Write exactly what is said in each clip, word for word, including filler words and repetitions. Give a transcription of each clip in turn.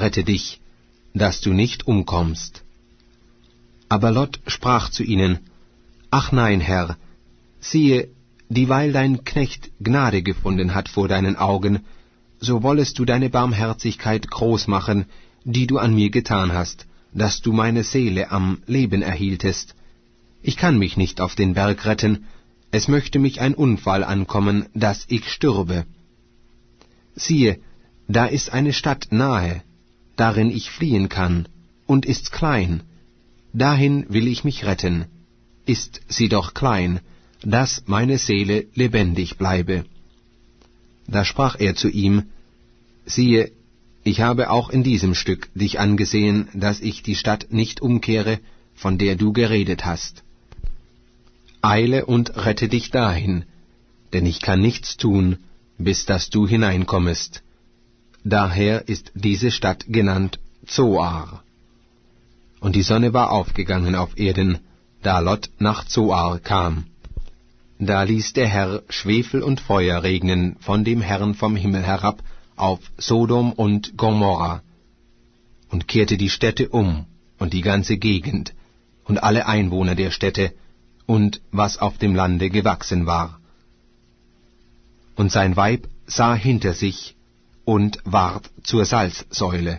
rette dich, dass du nicht umkommst. Aber Lot sprach zu ihnen, »Ach nein, Herr, siehe, dieweil dein Knecht Gnade gefunden hat vor deinen Augen, so wollest du deine Barmherzigkeit groß machen, die du an mir getan hast, dass du meine Seele am Leben erhieltest. Ich kann mich nicht auf den Berg retten, es möchte mich ein Unfall ankommen, dass ich stürbe. Siehe, da ist eine Stadt nahe, darin ich fliehen kann, und ist's klein. Dahin will ich mich retten. Ist sie doch klein, dass meine Seele lebendig bleibe.« Da sprach er zu ihm, »Siehe, ich habe auch in diesem Stück dich angesehen, dass ich die Stadt nicht umkehre, von der du geredet hast. Eile und rette dich dahin, denn ich kann nichts tun, bis dass du hineinkommest. Daher ist diese Stadt genannt Zoar.« Und die Sonne war aufgegangen auf Erden, da Lot nach Zoar kam. Da ließ der Herr Schwefel und Feuer regnen von dem Herrn vom Himmel herab auf Sodom und Gomorra, und kehrte die Städte um und die ganze Gegend und alle Einwohner der Städte und was auf dem Lande gewachsen war. Und sein Weib sah hinter sich und ward zur Salzsäule.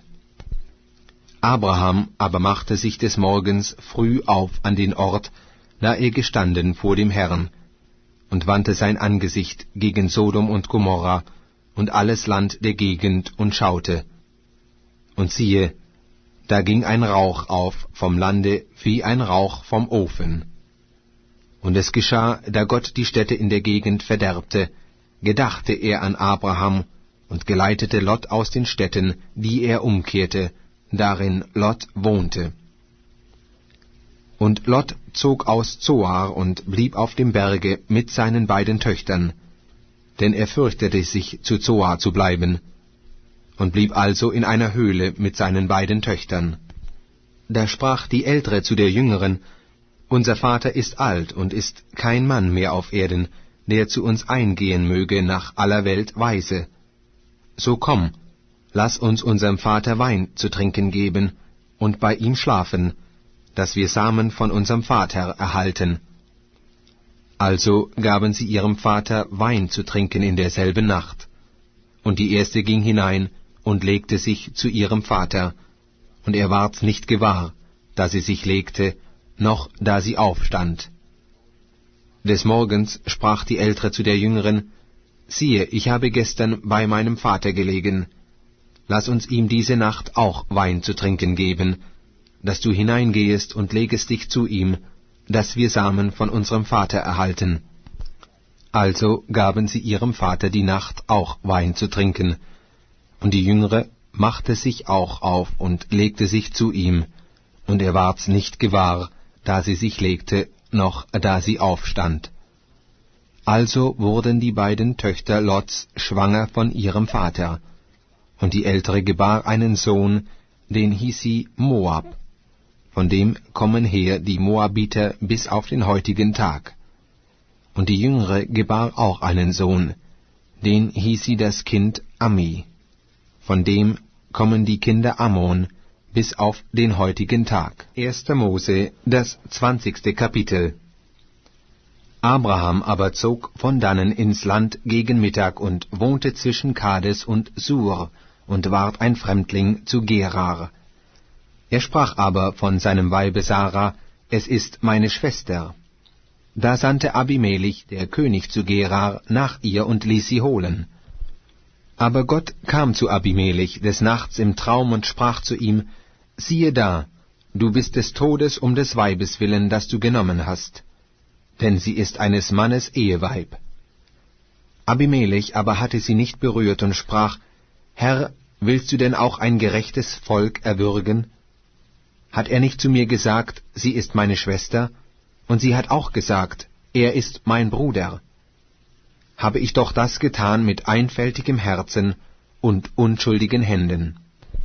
Abraham aber machte sich des Morgens früh auf an den Ort, da er gestanden vor dem Herrn, und wandte sein Angesicht gegen Sodom und Gomorra und alles Land der Gegend und schaute. Und siehe, da ging ein Rauch auf vom Lande wie ein Rauch vom Ofen. Und es geschah, da Gott die Städte in der Gegend verderbte, gedachte er an Abraham und geleitete Lot aus den Städten, die er umkehrte, darin Lot wohnte. Und Lot zog aus Zoar und blieb auf dem Berge mit seinen beiden Töchtern, denn er fürchtete sich, zu Zoar zu bleiben, und blieb also in einer Höhle mit seinen beiden Töchtern. Da sprach die Ältere zu der Jüngeren, »Unser Vater ist alt und ist kein Mann mehr auf Erden, der zu uns eingehen möge nach aller Welt Weise. So komm, lass uns unserem Vater Wein zu trinken geben und bei ihm schlafen, dass wir Samen von unserem Vater erhalten.« Also gaben sie ihrem Vater Wein zu trinken in derselben Nacht. Und die erste ging hinein und legte sich zu ihrem Vater, und er ward's nicht gewahr, da sie sich legte, noch da sie aufstand. Des Morgens sprach die Ältere zu der Jüngeren, »Siehe, ich habe gestern bei meinem Vater gelegen. Lass uns ihm diese Nacht auch Wein zu trinken geben, dass du hineingehest und legest dich zu ihm, dass wir Samen von unserem Vater erhalten.« Also gaben sie ihrem Vater die Nacht auch Wein zu trinken, und die Jüngere machte sich auch auf und legte sich zu ihm, und er ward's nicht gewahr, da sie sich legte, noch da sie aufstand. Also wurden die beiden Töchter Lots schwanger von ihrem Vater, und die ältere gebar einen Sohn, den hieß sie Moab. Von dem kommen her die Moabiter bis auf den heutigen Tag. Und die Jüngere gebar auch einen Sohn, den hieß sie das Kind Ammi. Von dem kommen die Kinder Ammon bis auf den heutigen Tag. erster Mose, das zwanzigste Kapitel. Abraham aber zog von dannen ins Land gegen Mittag und wohnte zwischen Kades und Sur und ward ein Fremdling zu Gerar. Er sprach aber von seinem Weibe Sarah, es ist meine Schwester. Da sandte Abimelech, der König zu Gerar, nach ihr und ließ sie holen. Aber Gott kam zu Abimelech des Nachts im Traum und sprach zu ihm, siehe da, du bist des Todes um des Weibes willen, das du genommen hast, denn sie ist eines Mannes Eheweib. Abimelech aber hatte sie nicht berührt und sprach, Herr, willst du denn auch ein gerechtes Volk erwürgen? Hat er nicht zu mir gesagt, sie ist meine Schwester? Und sie hat auch gesagt, er ist mein Bruder. Habe ich doch das getan mit einfältigem Herzen und unschuldigen Händen.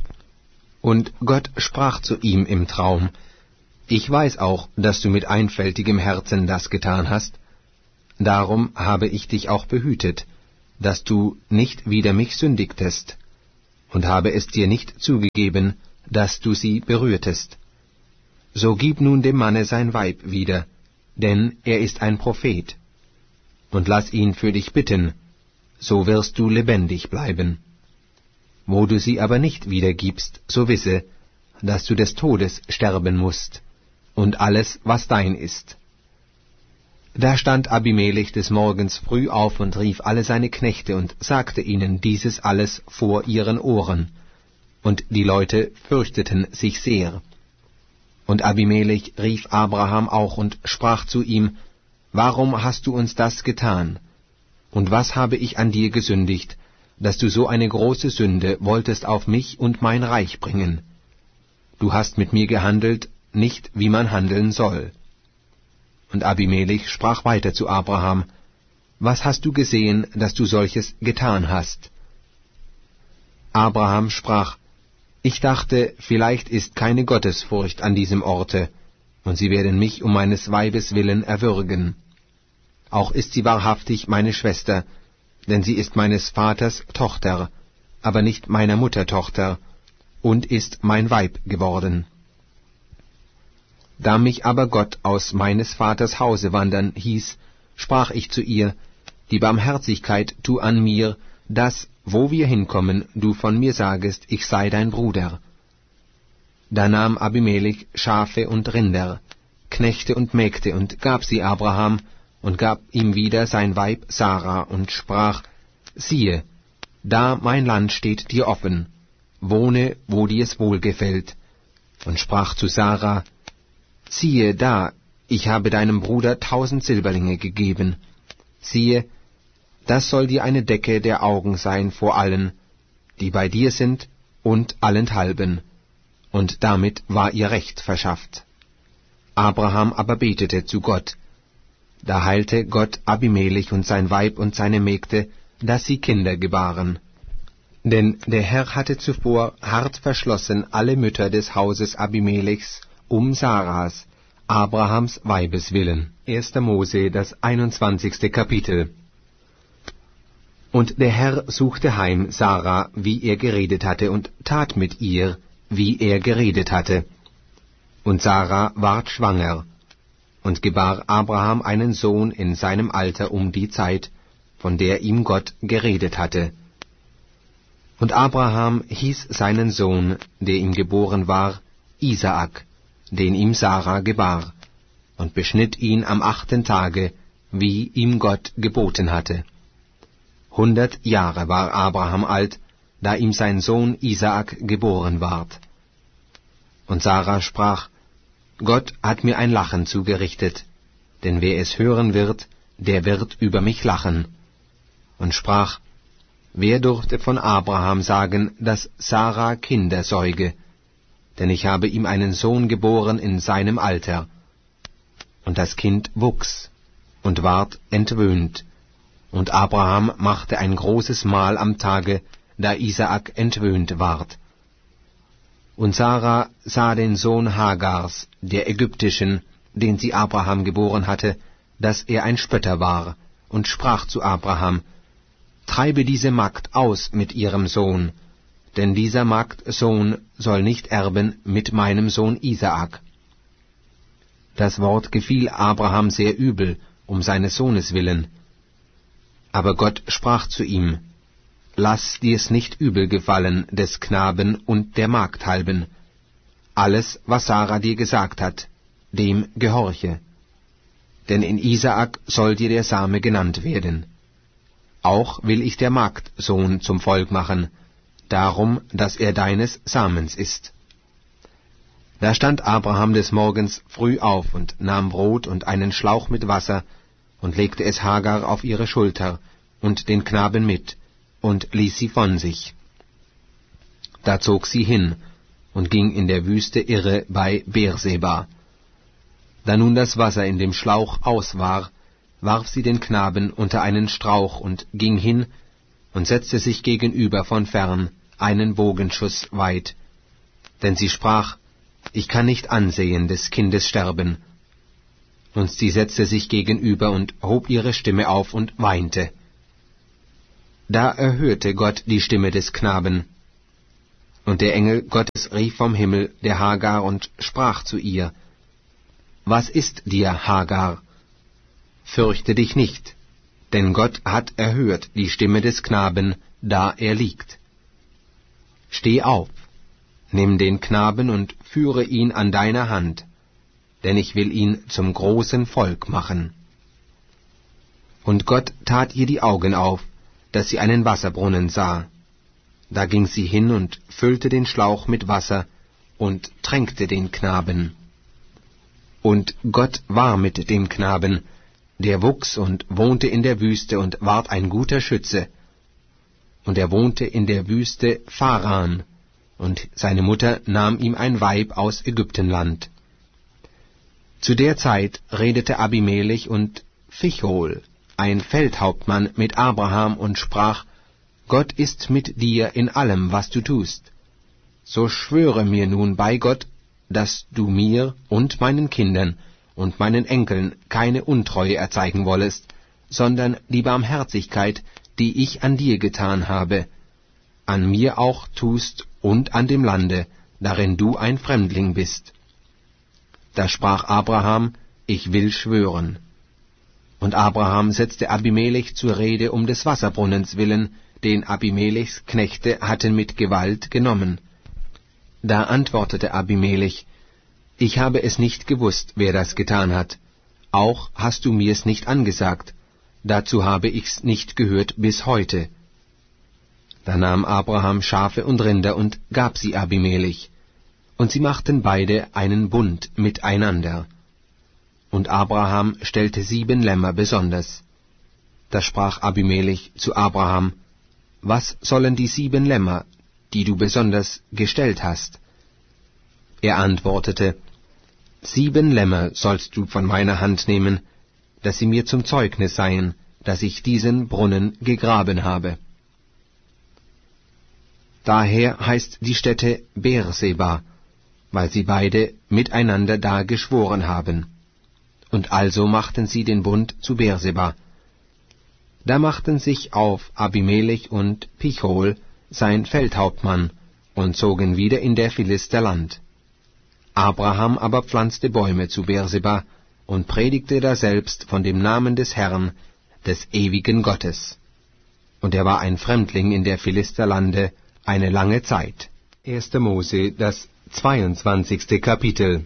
Und Gott sprach zu ihm im Traum, ich weiß auch, dass du mit einfältigem Herzen das getan hast, darum habe ich dich auch behütet, dass du nicht wider mich sündigtest. und habe es dir nicht zugegeben, dass du sie berührtest. So gib nun dem Manne sein Weib wieder, denn er ist ein Prophet, und lass ihn für dich bitten, so wirst du lebendig bleiben. Wo du sie aber nicht wiedergibst, so wisse, dass du des Todes sterben musst, und alles, was dein ist. Da stand Abimelech des Morgens früh auf und rief alle seine Knechte und sagte ihnen dieses alles vor ihren Ohren, und die Leute fürchteten sich sehr. Und Abimelech rief Abraham auch und sprach zu ihm, »Warum hast du uns das getan? Und was habe ich an dir gesündigt, dass du so eine große Sünde wolltest auf mich und mein Reich bringen? Du hast mit mir gehandelt, nicht wie man handeln soll.« Und Abimelech sprach weiter zu Abraham, »Was hast du gesehen, dass du solches getan hast?« Abraham sprach, »Ich dachte, vielleicht ist keine Gottesfurcht an diesem Orte, und sie werden mich um meines Weibes willen erwürgen. Auch ist sie wahrhaftig meine Schwester, denn sie ist meines Vaters Tochter, aber nicht meiner Mutter Tochter, und ist mein Weib geworden. Da mich aber Gott aus meines Vaters Hause wandern hieß, sprach ich zu ihr, die Barmherzigkeit tu an mir, dass, wo wir hinkommen, du von mir sagest, ich sei dein Bruder. Da nahm Abimelech Schafe und Rinder, Knechte und Mägde und gab sie Abraham und gab ihm wieder sein Weib Sarah und sprach, siehe, da mein Land steht dir offen, wohne, wo dir's wohlgefällt, und sprach zu Sarah, siehe da, ich habe deinem Bruder tausend Silberlinge gegeben, siehe, das soll dir eine Decke der Augen sein vor allen, die bei dir sind, und allenthalben. Und damit war ihr Recht verschafft. Abraham aber betete zu Gott. Da heilte Gott Abimelech und sein Weib und seine Mägde, dass sie Kinder gebaren. Denn der Herr hatte zuvor hart verschlossen alle Mütter des Hauses Abimelechs um Sarahs, Abrahams Weibes willen. erster Mose, das einundzwanzigste Kapitel. Und der Herr suchte heim Sarah, wie er geredet hatte, und tat mit ihr, wie er geredet hatte. Und Sarah ward schwanger, und gebar Abraham einen Sohn in seinem Alter um die Zeit, von der ihm Gott geredet hatte. Und Abraham hieß seinen Sohn, der ihm geboren war, Isaak, den ihm Sarah gebar, und beschnitt ihn am achten Tage, wie ihm Gott geboten hatte. Hundert Jahre war Abraham alt, da ihm sein Sohn Isaak geboren ward. Und Sarah sprach, Gott hat mir ein Lachen zugerichtet, denn wer es hören wird, der wird über mich lachen. Und sprach, wer durfte von Abraham sagen, dass Sarah Kinder säuge? Denn ich habe ihm einen Sohn geboren in seinem Alter. Und das Kind wuchs und ward entwöhnt. Und Abraham machte ein großes Mahl am Tage, da Isaak entwöhnt ward. Und Sarah sah den Sohn Hagars, der Ägyptischen, den sie Abraham geboren hatte, dass er ein Spötter war, und sprach zu Abraham, treibe diese Magd aus mit ihrem Sohn, denn dieser Magd Sohn soll nicht erben mit meinem Sohn Isaak. Das Wort gefiel Abraham sehr übel, um seines Sohnes willen. Aber Gott sprach zu ihm, lass dir's nicht übel gefallen des Knaben und der Magd halben. Alles, was Sarah dir gesagt hat, dem gehorche. Denn in Isaak soll dir der Same genannt werden. Auch will ich der Magd Sohn zum Volk machen, darum, dass er deines Samens ist. Da stand Abraham des Morgens früh auf und nahm Brot und einen Schlauch mit Wasser und legte es Hagar auf ihre Schulter und den Knaben mit und ließ sie von sich. Da zog sie hin und ging in der Wüste irre bei Beerseba. Da nun das Wasser in dem Schlauch aus war, warf sie den Knaben unter einen Strauch und ging hin und setzte sich gegenüber von fern, einen Bogenschuss weit. Denn sie sprach, ich kann nicht ansehen des Kindes sterben. Und sie setzte sich gegenüber und hob ihre Stimme auf und weinte. Da erhörte Gott die Stimme des Knaben, Und der Engel Gottes rief vom Himmel der Hagar und sprach zu ihr: Was ist dir, Hagar? Fürchte dich nicht, denn Gott hat erhört die Stimme des Knaben, da er liegt. Steh auf, nimm den Knaben und führe ihn an deiner Hand, denn ich will ihn zum großen Volk machen. Und Gott tat ihr die Augen auf, dass sie einen Wasserbrunnen sah. Da ging sie hin und füllte den Schlauch mit Wasser und tränkte den Knaben. Und Gott war mit dem Knaben, der wuchs und wohnte in der Wüste und ward ein guter Schütze. Und er wohnte in der Wüste Pharan, und seine Mutter nahm ihm ein Weib aus Ägyptenland. Zu der Zeit redete Abimelech und Phichol, ein Feldhauptmann, mit Abraham und sprach: Gott ist mit dir in allem, was du tust. So schwöre mir nun bei Gott, dass du mir und meinen Kindern und meinen Enkeln keine Untreue erzeigen wollest, sondern die Barmherzigkeit, die ich an dir getan habe, an mir auch tust und an dem Lande, darin du ein Fremdling bist. Da sprach Abraham: Ich will schwören. Und Abraham setzte Abimelech zur Rede um des Wasserbrunnens willen, den Abimelechs Knechte hatten mit Gewalt genommen. Da antwortete Abimelech: Ich habe es nicht gewusst, wer das getan hat. Auch hast du mir's nicht angesagt. Dazu habe ich's nicht gehört bis heute. Da nahm Abraham Schafe und Rinder und gab sie Abimelech. Und sie machten beide einen Bund miteinander. Und Abraham stellte sieben Lämmer besonders. Da sprach Abimelech zu Abraham: Was sollen die sieben Lämmer, die du besonders gestellt hast? Er antwortete: Sieben Lämmer sollst du von meiner Hand nehmen, dass sie mir zum Zeugnis seien, dass ich diesen Brunnen gegraben habe. Daher heißt die Stätte Beerseba, weil sie beide miteinander da geschworen haben. Und also machten sie den Bund zu Beerseba. Da machten sich auf Abimelech und Phichol, sein Feldhauptmann, und zogen wieder in der Philister Land. Abraham aber pflanzte Bäume zu Beerseba und predigte daselbst von dem Namen des Herrn, des ewigen Gottes. Und er war ein Fremdling in der Philisterlande eine lange Zeit. erster Mose, das zweiundzwanzigste Kapitel.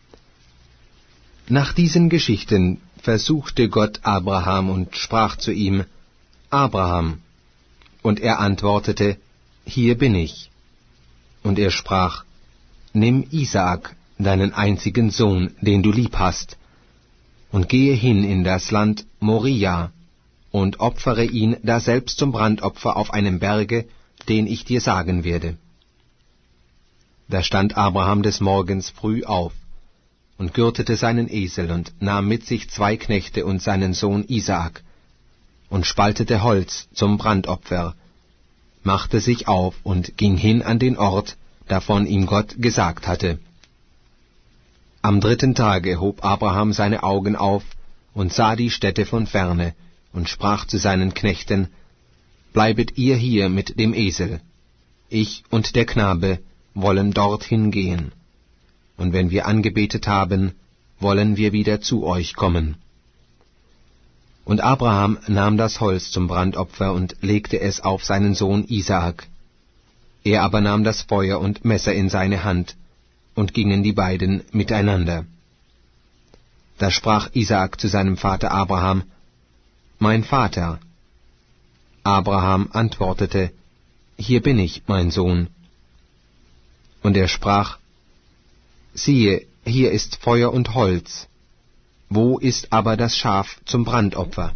Nach diesen Geschichten versuchte Gott Abraham und sprach zu ihm: Abraham. Und er antwortete: Hier bin ich. Und er sprach: Nimm Isaak, deinen einzigen Sohn, den du lieb hast, und gehe hin in das Land Moria, und opfere ihn daselbst zum Brandopfer auf einem Berge, den ich dir sagen werde. Da stand Abraham des Morgens früh auf, und gürtete seinen Esel, und nahm mit sich zwei Knechte und seinen Sohn Isaak, und spaltete Holz zum Brandopfer, machte sich auf und ging hin an den Ort, davon ihm Gott gesagt hatte. Am dritten Tage hob Abraham seine Augen auf und sah die Stätte von ferne, und sprach zu seinen Knechten: Bleibet ihr hier mit dem Esel, ich und der Knabe wollen dorthin gehen, und wenn wir angebetet haben, wollen wir wieder zu euch kommen. Und Abraham nahm das Holz zum Brandopfer und legte es auf seinen Sohn Isaak. Er aber nahm das Feuer und Messer in seine Hand, und gingen die beiden miteinander. Da sprach Isaak zu seinem Vater Abraham: Mein Vater. Abraham antwortete: Hier bin ich, mein Sohn. Und er sprach: Siehe, hier ist Feuer und Holz. Wo ist aber das Schaf zum Brandopfer?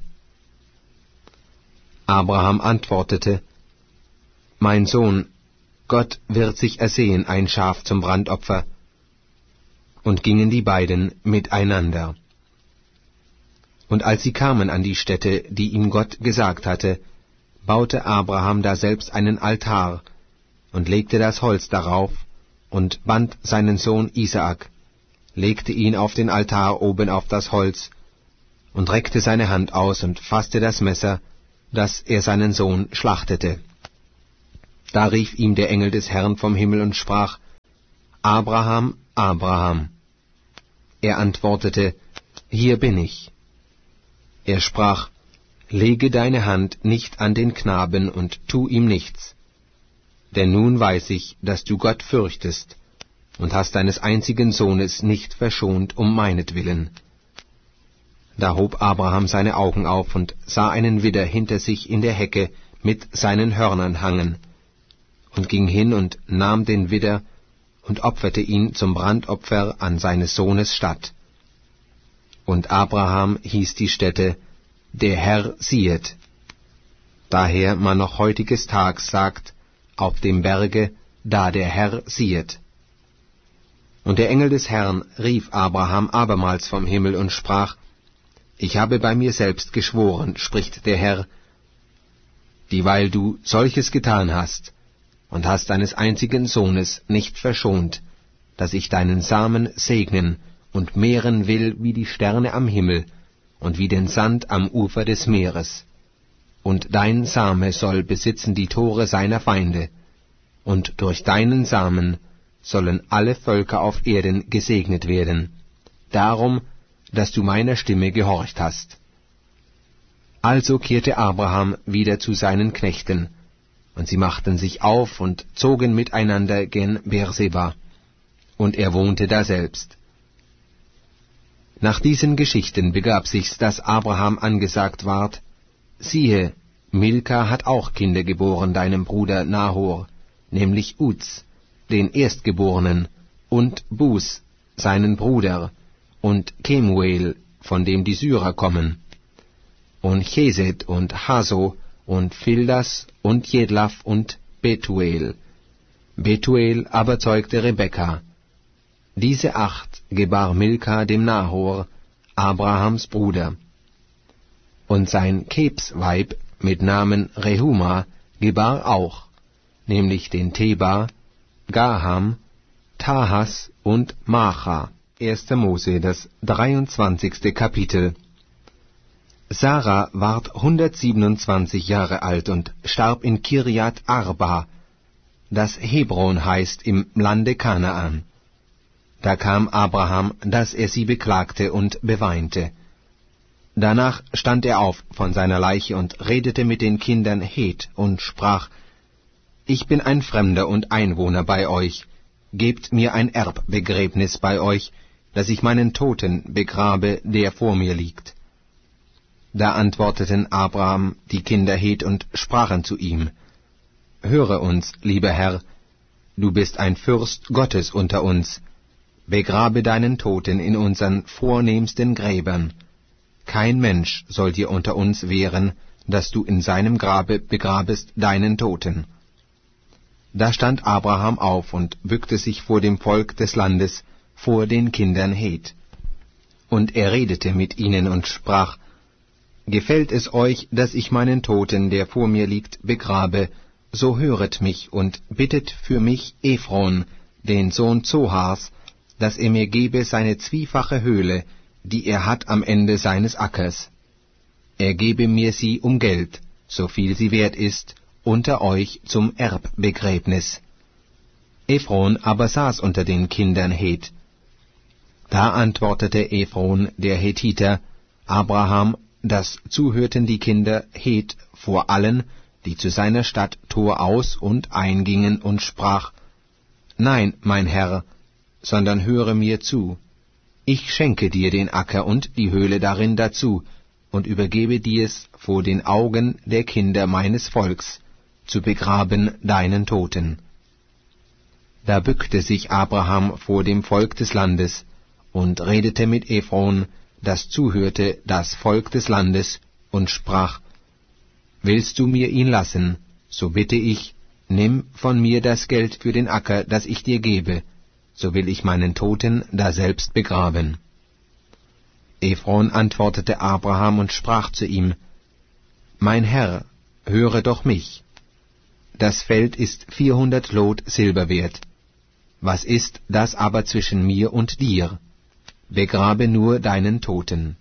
Abraham antwortete: Mein Sohn, Gott wird sich ersehen ein Schaf zum Brandopfer. Und gingen die beiden miteinander. Und als sie kamen an die Stätte, die ihm Gott gesagt hatte, baute Abraham daselbst einen Altar und legte das Holz darauf und band seinen Sohn Isaak, legte ihn auf den Altar oben auf das Holz und reckte seine Hand aus und fasste das Messer, dass er seinen Sohn schlachtete. Da rief ihm der Engel des Herrn vom Himmel und sprach: Abraham, Abraham. Er antwortete: Hier bin ich. Er sprach: Lege deine Hand nicht an den Knaben und tu ihm nichts. Denn nun weiß ich, dass du Gott fürchtest und hast deines einzigen Sohnes nicht verschont um meinetwillen. Da hob Abraham seine Augen auf und sah einen Widder hinter sich in der Hecke mit seinen Hörnern hangen, und ging hin und nahm den Widder und opferte ihn zum Brandopfer an seines Sohnes statt. Und Abraham hieß die Stätte: Der Herr siehet. Daher man noch heutiges Tags sagt, auf dem Berge, da der Herr siehet. Und der Engel des Herrn rief Abraham abermals vom Himmel und sprach: Ich habe bei mir selbst geschworen, spricht der Herr, dieweil du solches getan hast, und hast deines einzigen Sohnes nicht verschont, dass ich deinen Samen segnen und mehren will wie die Sterne am Himmel und wie den Sand am Ufer des Meeres. Und dein Same soll besitzen die Tore seiner Feinde, und durch deinen Samen sollen alle Völker auf Erden gesegnet werden, darum, dass du meiner Stimme gehorcht hast. Also kehrte Abraham wieder zu seinen Knechten, und sie machten sich auf und zogen miteinander gen Beerseba, und er wohnte daselbst. Nach diesen Geschichten begab sich's, dass Abraham angesagt ward: Siehe, Milka hat auch Kinder geboren deinem Bruder Nahor, nämlich Uz, den Erstgeborenen, und Bus, seinen Bruder, und Kemuel, von dem die Syrer kommen, und Chesed und Haso, und Fildas, und Jedlaf, und Betuel. Betuel aber zeugte Rebekka. Diese acht gebar Milka dem Nahor, Abrahams Bruder. Und sein Kebsweib mit Namen Rehuma gebar auch, nämlich den Teba, Gaham, Tahas und Macha. erster Mose, das dreiundzwanzigste Kapitel. Sarah ward hundertsiebenundzwanzig Jahre alt und starb in Kirjat Arba, das Hebron heißt, im Lande Kanaan. Da kam Abraham, dass er sie beklagte und beweinte. Danach stand er auf von seiner Leiche und redete mit den Kindern Het und sprach: Ich bin ein Fremder und Einwohner bei euch, gebt mir ein Erbbegräbnis bei euch, dass ich meinen Toten begrabe, der vor mir liegt. Da antworteten Abraham die Kinder Het und sprachen zu ihm: Höre uns, lieber Herr, du bist ein Fürst Gottes unter uns, begrabe deinen Toten in unseren vornehmsten Gräbern. Kein Mensch soll dir unter uns wehren, dass du in seinem Grabe begrabest deinen Toten. Da stand Abraham auf und bückte sich vor dem Volk des Landes, vor den Kindern Het. Und er redete mit ihnen und sprach: Gefällt es euch, dass ich meinen Toten, der vor mir liegt, begrabe, so höret mich und bittet für mich Ephron, den Sohn Zohars, dass er mir gebe seine zwiefache Höhle, die er hat am Ende seines Ackers. Er gebe mir sie um Geld, so viel sie wert ist, unter euch zum Erbbegräbnis. Ephron aber saß unter den Kindern Het. Da antwortete Ephron, der Hethiter, Abraham, das zuhörten die Kinder Het vor allen, die zu seiner Stadt Tor aus und eingingen, und sprach: Nein, mein Herr, sondern höre mir zu. Ich schenke dir den Acker und die Höhle darin dazu, und übergebe dir's vor den Augen der Kinder meines Volks, zu begraben deinen Toten. Da bückte sich Abraham vor dem Volk des Landes und redete mit Ephron, das zuhörte, das Volk des Landes, und sprach: Willst du mir ihn lassen, so bitte ich, nimm von mir das Geld für den Acker, das ich dir gebe, so will ich meinen Toten daselbst begraben. Ephron antwortete Abraham und sprach zu ihm: Mein Herr, höre doch mich. Das Feld ist vierhundert Lot Silber wert. Was ist das aber zwischen mir und dir? Begrabe nur deinen Toten.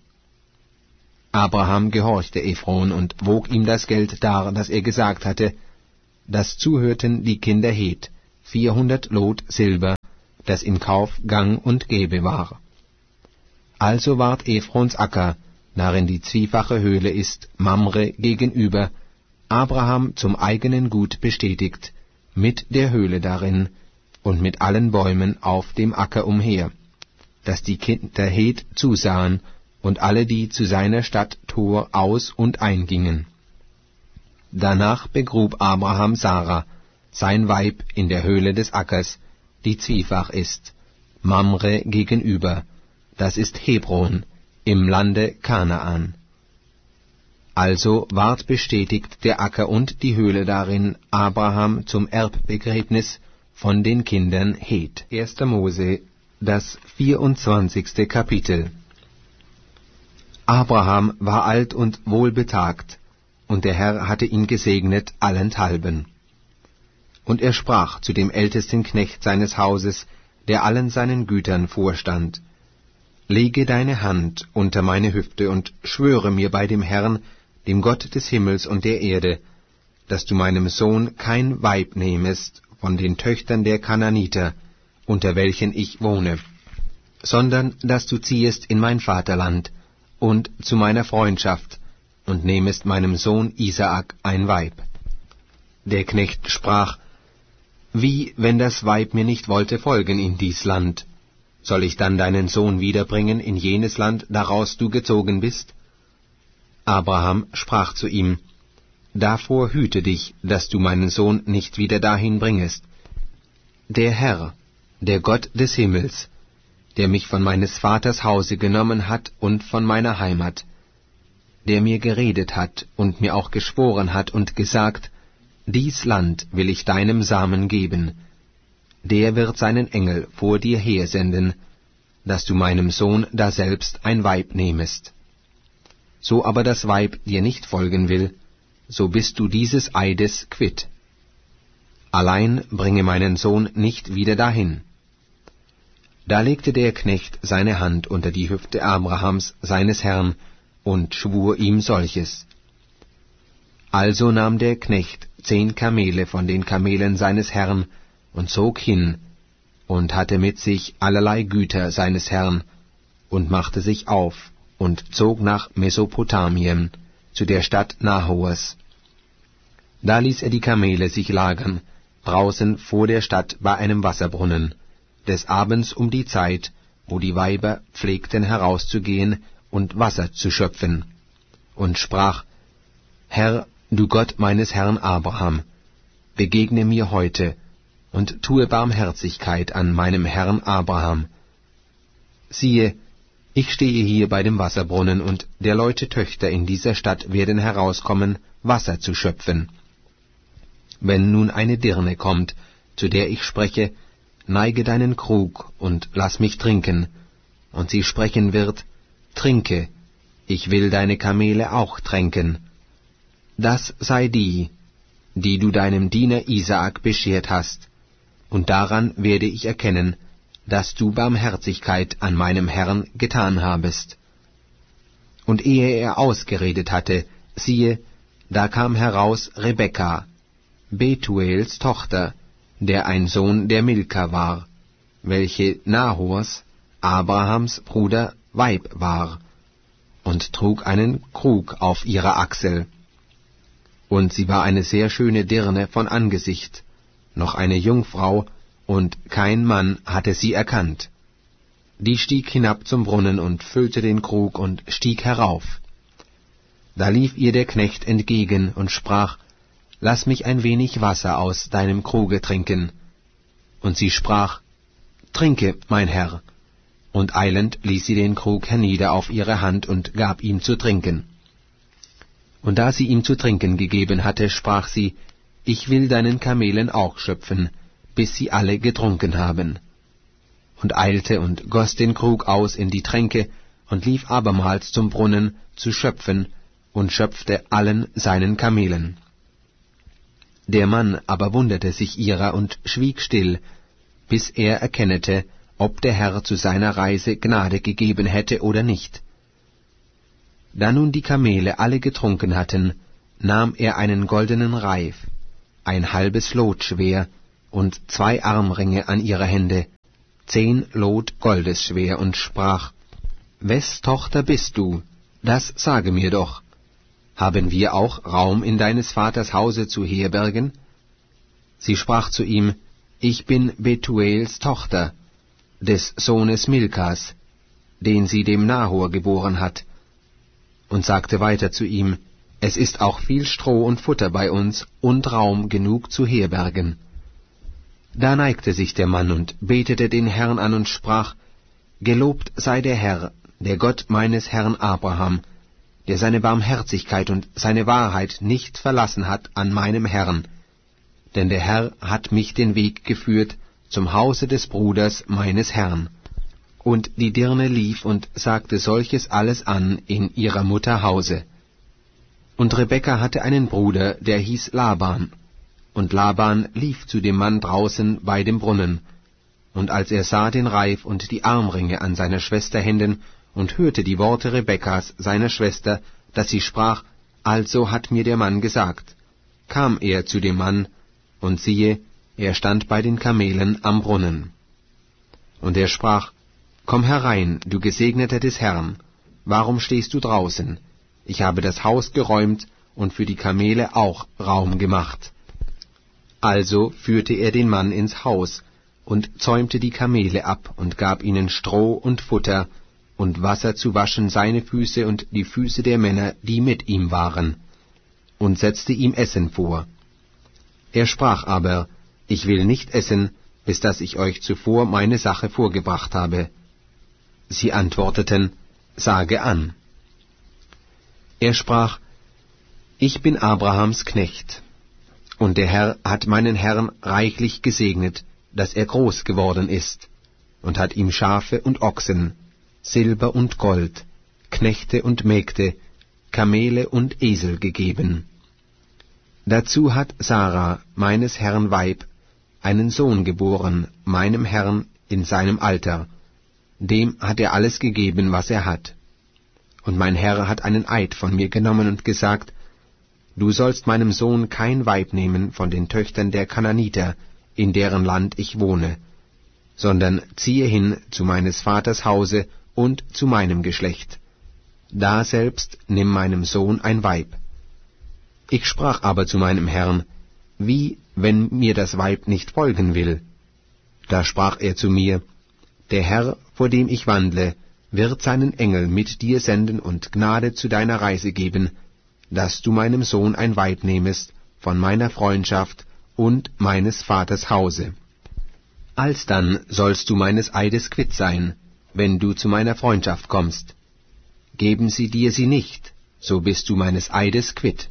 Abraham gehorchte Ephron und wog ihm das Geld dar, das er gesagt hatte, das zuhörten die Kinder Het, vierhundert Lot Silber, das in Kauf gang und gäbe war. Also ward Ephrons Acker, darin die zwiefache Höhle ist, Mamre gegenüber, Abraham zum eigenen Gut bestätigt, mit der Höhle darin und mit allen Bäumen auf dem Acker umher, dass die Kinder Het zusahen und alle, die zu seiner Stadt Tor aus und eingingen. Danach begrub Abraham Sarah, sein Weib, in der Höhle des Ackers, die zwiefach ist, Mamre gegenüber, das ist Hebron, im Lande Kanaan. Also ward bestätigt der Acker und die Höhle darin Abraham zum Erbbegräbnis von den Kindern Het. erster Mose, das vierundzwanzigste Kapitel. Abraham war alt und wohlbetagt, und der Herr hatte ihn gesegnet allenthalben. Und er sprach zu dem ältesten Knecht seines Hauses, der allen seinen Gütern vorstand: Lege deine Hand unter meine Hüfte und schwöre mir bei dem Herrn, dem Gott des Himmels und der Erde, dass du meinem Sohn kein Weib nehmest von den Töchtern der Kananiter, unter welchen ich wohne, sondern dass du ziehest in mein Vaterland und zu meiner Freundschaft und nehmest meinem Sohn Isaak ein Weib. Der Knecht sprach: Wie, wenn das Weib mir nicht wollte folgen in dies Land? Soll ich dann deinen Sohn wiederbringen in jenes Land, daraus du gezogen bist? Abraham sprach zu ihm: Davor hüte dich, dass du meinen Sohn nicht wieder dahin bringest. Der Herr, der Gott des Himmels, der mich von meines Vaters Hause genommen hat und von meiner Heimat, der mir geredet hat und mir auch geschworen hat und gesagt: Dies Land will ich deinem Samen geben, der wird seinen Engel vor dir hersenden, dass du meinem Sohn daselbst ein Weib nehmest. So aber das Weib dir nicht folgen will, so bist du dieses Eides quitt. Allein bringe meinen Sohn nicht wieder dahin. Da legte der Knecht seine Hand unter die Hüfte Abrahams, seines Herrn, und schwur ihm solches. Also nahm der Knecht zehn Kamele von den Kamelen seines Herrn und zog hin, und hatte mit sich allerlei Güter seines Herrn, und machte sich auf, und zog nach Mesopotamien, zu der Stadt Nahors. Da ließ er die Kamele sich lagern, draußen vor der Stadt bei einem Wasserbrunnen, des Abends um die Zeit, wo die Weiber pflegten herauszugehen und Wasser zu schöpfen, und sprach: Herr, du Gott meines Herrn Abraham, begegne mir heute, und tue Barmherzigkeit an meinem Herrn Abraham. Siehe, ich stehe hier bei dem Wasserbrunnen, und der Leute Töchter in dieser Stadt werden herauskommen, Wasser zu schöpfen. Wenn nun eine Dirne kommt, zu der ich spreche: Neige deinen Krug und lass mich trinken, und sie sprechen wird: Trinke, ich will deine Kamele auch tränken. Das sei die, die du deinem Diener Isaak beschert hast, und daran werde ich erkennen, dass du Barmherzigkeit an meinem Herrn getan habest. Und ehe er ausgeredet hatte, siehe, da kam heraus Rebekka, Betuels Tochter, der ein Sohn der Milka war, welche Nahors, Abrahams Bruder, Weib war, und trug einen Krug auf ihrer Achsel. Und sie war eine sehr schöne Dirne von Angesicht, noch eine Jungfrau, und kein Mann hatte sie erkannt. Die stieg hinab zum Brunnen und füllte den Krug und stieg herauf. Da lief ihr der Knecht entgegen und sprach: Lass mich ein wenig Wasser aus deinem Kruge trinken. Und sie sprach: Trinke, mein Herr. Und eilend ließ sie den Krug hernieder auf ihre Hand und gab ihm zu trinken. Und da sie ihm zu trinken gegeben hatte, sprach sie: Ich will deinen Kamelen auch schöpfen, bis sie alle getrunken haben. Und eilte und goss den Krug aus in die Tränke und lief abermals zum Brunnen zu schöpfen und schöpfte allen seinen Kamelen. Der Mann aber wunderte sich ihrer und schwieg still, bis er erkennete, ob der Herr zu seiner Reise Gnade gegeben hätte oder nicht. Da nun die Kamele alle getrunken hatten, nahm er einen goldenen Reif, ein halbes Lot schwer und zwei Armringe an ihrer Hände, zehn Lot Goldes schwer, und sprach: Wes Tochter bist du? Das sage mir doch. Haben wir auch Raum in deines Vaters Hause zu herbergen? Sie sprach zu ihm: Ich bin Betuels Tochter, des Sohnes Milkas, den sie dem Nahor geboren hat, und sagte weiter zu ihm: Es ist auch viel Stroh und Futter bei uns und Raum genug zu herbergen. Da neigte sich der Mann und betete den Herrn an und sprach: Gelobt sei der Herr, der Gott meines Herrn Abraham, der seine Barmherzigkeit und seine Wahrheit nicht verlassen hat an meinem Herrn, denn der Herr hat mich den Weg geführt zum Hause des Bruders meines Herrn. Und die Dirne lief und sagte solches alles an in ihrer Mutter Hause. Und Rebekka hatte einen Bruder, der hieß Laban. Und Laban lief zu dem Mann draußen bei dem Brunnen. Und als er sah den Reif und die Armringe an seiner Schwester Händen und hörte die Worte Rebekkas, seiner Schwester, dass sie sprach: Also hat mir der Mann gesagt, kam er zu dem Mann, und siehe, er stand bei den Kamelen am Brunnen. Und er sprach: Komm herein, du Gesegneter des Herrn, warum stehst du draußen? Ich habe das Haus geräumt und für die Kamele auch Raum gemacht. Also führte er den Mann ins Haus und zäumte die Kamele ab und gab ihnen Stroh und Futter und Wasser zu waschen seine Füße und die Füße der Männer, die mit ihm waren, und setzte ihm Essen vor. Er sprach aber: Ich will nicht essen, bis dass ich euch zuvor meine Sache vorgebracht habe. Sie antworteten: Sage an. Er sprach: Ich bin Abrahams Knecht, und der Herr hat meinen Herrn reichlich gesegnet, dass er groß geworden ist, und hat ihm Schafe und Ochsen, Silber und Gold, Knechte und Mägde, Kamele und Esel gegeben. Dazu hat Sarah, meines Herrn Weib, einen Sohn geboren, meinem Herrn in seinem Alter. Dem hat er alles gegeben, was er hat. Und mein Herr hat einen Eid von mir genommen und gesagt: Du sollst meinem Sohn kein Weib nehmen von den Töchtern der Kananiter, in deren Land ich wohne, sondern ziehe hin zu meines Vaters Hause und zu meinem Geschlecht. Da selbst nimm meinem Sohn ein Weib. Ich sprach aber zu meinem Herrn: Wie, wenn mir das Weib nicht folgen will? Da sprach er zu mir: Der Herr, vor dem ich wandle, wird seinen Engel mit dir senden und Gnade zu deiner Reise geben, dass du meinem Sohn ein Weib nehmest von meiner Freundschaft und meines Vaters Hause. Alsdann sollst du meines Eides quitt sein, wenn du zu meiner Freundschaft kommst. Geben sie dir sie nicht, so bist du meines Eides quitt.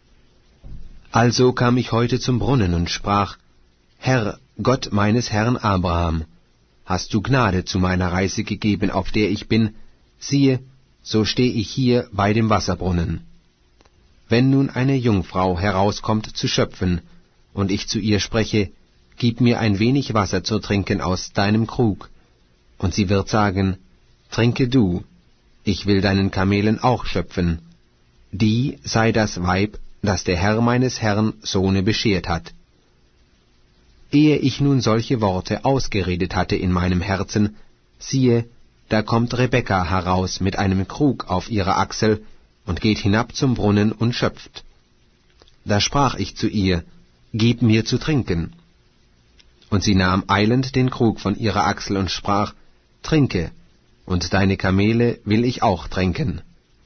Also kam ich heute zum Brunnen und sprach: Herr, Gott meines Herrn Abraham, hast du Gnade zu meiner Reise gegeben, auf der ich bin, siehe, so steh ich hier bei dem Wasserbrunnen. Wenn nun eine Jungfrau herauskommt zu schöpfen, und ich zu ihr spreche: Gib mir ein wenig Wasser zu trinken aus deinem Krug, und sie wird sagen: Trinke du, ich will deinen Kamelen auch schöpfen, die sei das Weib, das der Herr meines Herrn Sohne beschert hat. Ehe ich nun solche Worte ausgeredet hatte in meinem Herzen, siehe, da kommt Rebekka heraus mit einem Krug auf ihrer Achsel und geht hinab zum Brunnen und schöpft. Da sprach ich zu ihr: Gib mir zu trinken. Und sie nahm eilend den Krug von ihrer Achsel und sprach: Trinke, und deine Kamele will ich auch tränken.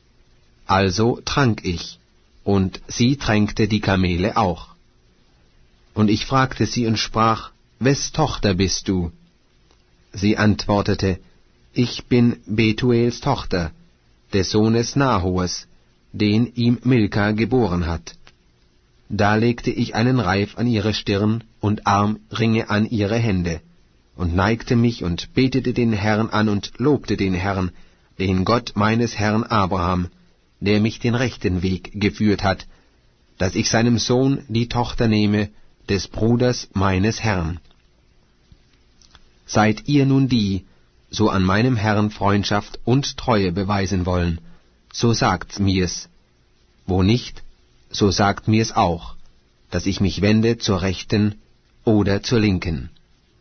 Also trank ich, und sie tränkte die Kamele auch. Und ich fragte sie und sprach: Wes Tochter bist du? Sie antwortete: Ich bin Betuels Tochter, des Sohnes Nahors, den ihm Milka geboren hat. Da legte ich einen Reif an ihre Stirn und Armringe an ihre Hände, und neigte mich und betete den Herrn an und lobte den Herrn, den Gott meines Herrn Abraham, der mich den rechten Weg geführt hat, dass ich seinem Sohn die Tochter nehme, des Bruders meines Herrn. Seid ihr nun die, so an meinem Herrn Freundschaft und Treue beweisen wollen, so sagt mir's. Wo nicht, so sagt mir's auch, dass ich mich wende zur Rechten oder zur Linken.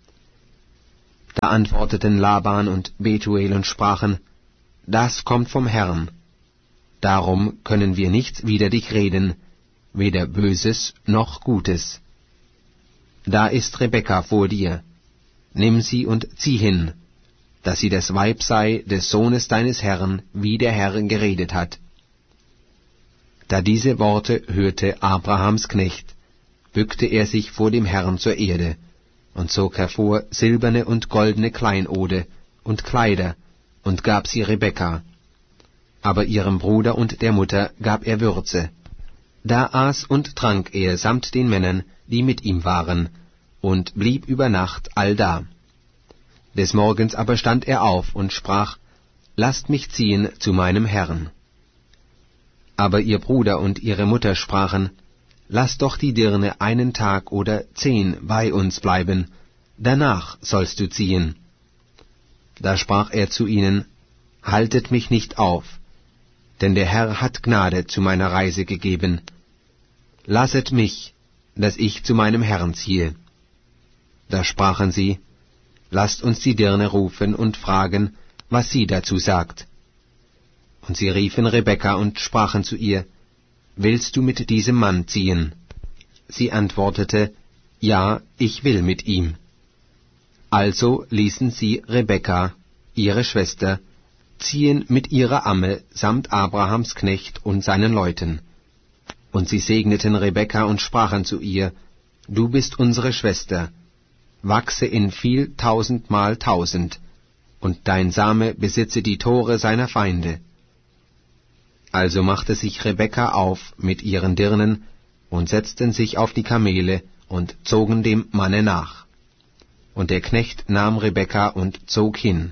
Da antworteten Laban und Betuel und sprachen, das kommt vom Herrn. Darum können wir nichts wider dich reden, weder Böses noch Gutes. Da ist Rebekka vor dir. Nimm sie und zieh hin, dass sie das Weib sei des Sohnes deines Herrn, wie der Herr geredet hat. Da diese Worte hörte Abrahams Knecht, bückte er sich vor dem Herrn zur Erde und zog hervor silberne und goldene Kleinode und Kleider und gab sie Rebekka. Aber ihrem Bruder und der Mutter gab er Würze. Da aß und trank er samt den Männern, die mit ihm waren, und blieb über Nacht allda. Des Morgens aber stand er auf und sprach, lasst mich ziehen zu meinem Herrn. Aber ihr Bruder und ihre Mutter sprachen, lass doch die Dirne einen Tag oder zehn bei uns bleiben, danach sollst du ziehen. Da sprach er zu ihnen, haltet mich nicht auf, denn der Herr hat Gnade zu meiner Reise gegeben. Lasset mich, dass ich zu meinem Herrn ziehe. Da sprachen sie, lasst uns die Dirne rufen und fragen, was sie dazu sagt. Und sie riefen Rebekka und sprachen zu ihr, willst du mit diesem Mann ziehen? Sie antwortete, ja, ich will mit ihm. Also ließen sie Rebekka, ihre Schwester, ziehen mit ihrer Amme samt Abrahams Knecht und seinen Leuten. Und sie segneten Rebekka und sprachen zu ihr, du bist unsere Schwester, wachse in viel tausendmal tausend, und dein Same besitze die Tore seiner Feinde. Also machte sich Rebekka auf mit ihren Dirnen und setzten sich auf die Kamele und zogen dem Manne nach. Und der Knecht nahm Rebekka und zog hin.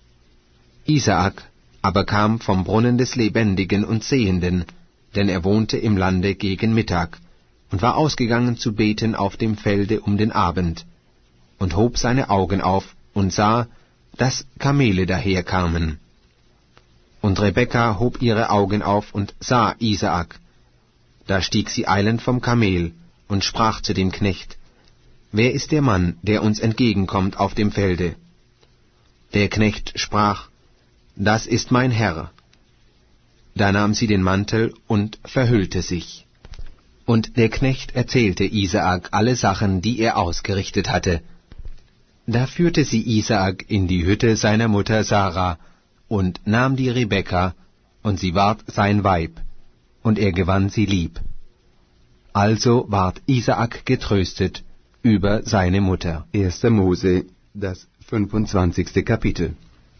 Isaak aber kam vom Brunnen des Lebendigen und Sehenden, denn er wohnte im Lande gegen Mittag, und war ausgegangen zu beten auf dem Felde um den Abend, und hob seine Augen auf und sah, dass Kamele daherkamen. Und Rebekka hob ihre Augen auf und sah Isaak. Da stieg sie eilend vom Kamel und sprach zu dem Knecht, wer ist der Mann, der uns entgegenkommt auf dem Felde? Der Knecht sprach, das ist mein Herr. Da nahm sie den Mantel und verhüllte sich. Und der Knecht erzählte Isaak alle Sachen, die er ausgerichtet hatte. Da führte sie Isaak in die Hütte seiner Mutter Sarah und nahm die Rebekka, und sie ward sein Weib, und er gewann sie lieb. Also ward Isaak getröstet über seine Mutter. erster Mose, das fünfundzwanzigste Kapitel.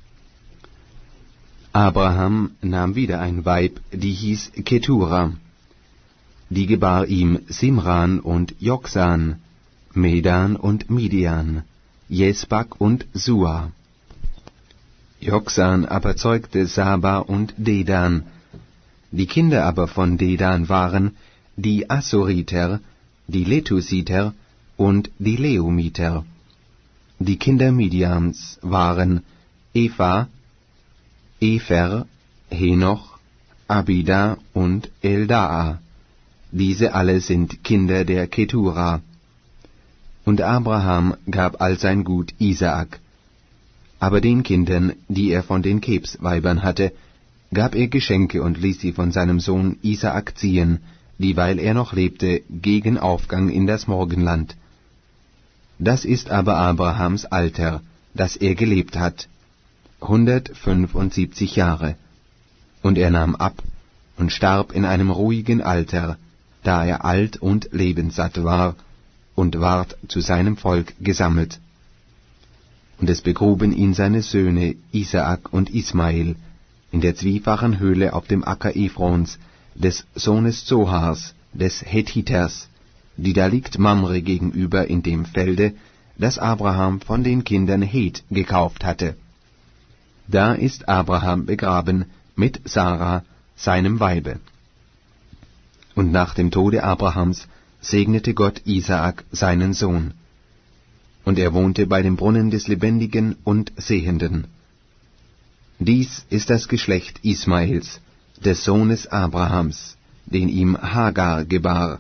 Abraham nahm wieder ein Weib, die hieß Ketura. Die gebar ihm Simran und Joksan, Medan und Midian, Jesbak und Sua. Joksan aber zeugte Saba und Dedan. Die Kinder aber von Dedan waren die Assuriter, die Letusiter und die Leumiter. Die Kinder Midians waren Eva, Efer, Henoch, Abida und Eldaa. Diese alle sind Kinder der Ketura. Und Abraham gab all sein Gut Isaak. Aber den Kindern, die er von den Kebsweibern hatte, gab er Geschenke und ließ sie von seinem Sohn Isaak ziehen, dieweil er noch lebte, gegen Aufgang in das Morgenland. Das ist aber Abrahams Alter, das er gelebt hat, hundertfünfundsiebzig Jahre. Und er nahm ab und starb in einem ruhigen Alter, da er alt und lebenssatt war, und ward zu seinem Volk gesammelt. Und es begruben ihn seine Söhne Isaak und Ismael in der zwiefachen Höhle auf dem Acker Ephrons, des Sohnes Zohars, des Hethiters, die da liegt Mamre gegenüber in dem Felde, das Abraham von den Kindern Heth gekauft hatte. Da ist Abraham begraben mit Sarah, seinem Weibe. Und nach dem Tode Abrahams segnete Gott Isaak seinen Sohn. Und er wohnte bei dem Brunnen des Lebendigen und Sehenden. Dies ist das Geschlecht Ismaels, des Sohnes Abrahams, den ihm Hagar gebar,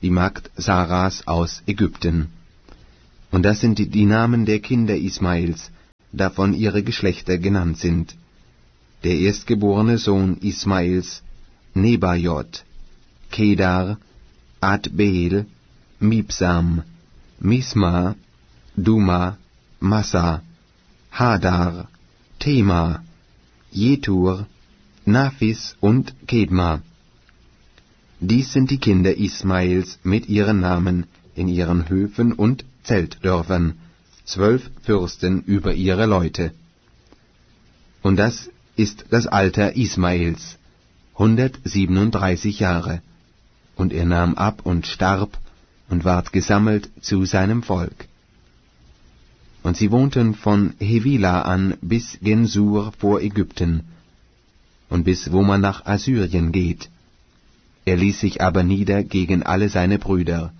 die Magd Saras aus Ägypten. Und das sind die, die Namen der Kinder Ismaels, davon ihre Geschlechter genannt sind. Der erstgeborene Sohn Ismaels, Nebajot, Kedar, Adbeel, Mibsam, Misma, Duma, Massa, Hadar, Tema, Jetur, Naphis und Kedma. Dies sind die Kinder Ismaels mit ihren Namen in ihren Höfen und Zeltdörfern, zwölf Fürsten über ihre Leute. Und das ist das Alter Ismaels, hundertsiebenunddreißig Jahre. Und er nahm ab und starb und ward gesammelt zu seinem Volk. Und sie wohnten von Hevila an bis Gensur vor Ägypten, und bis wo man nach Assyrien geht. Er ließ sich aber nieder gegen alle seine Brüder.